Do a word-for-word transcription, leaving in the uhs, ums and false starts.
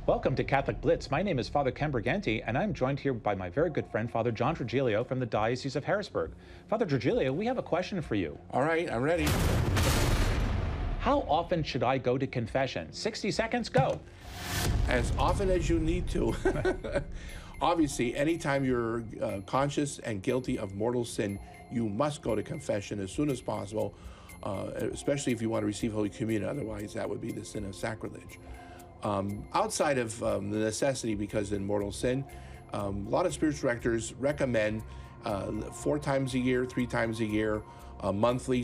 Welcome to Catholic Blitz. My name is Father Ken Briganti, and I'm joined here by my very good friend, Father John Trigilio from the Diocese of Harrisburg. Father Trigilio, we have a question for you. All right, I'm ready. How often should I go to confession? sixty seconds, go. As often as you need to. Obviously, anytime you're uh, conscious and guilty of mortal sin, you must go to confession as soon as possible, uh, especially if you want to receive Holy Communion. Otherwise, that would be the sin of sacrilege. Um, outside of um, the necessity, because in mortal sin, um, a lot of spiritual directors recommend uh, four times a year, three times a year, uh, monthly,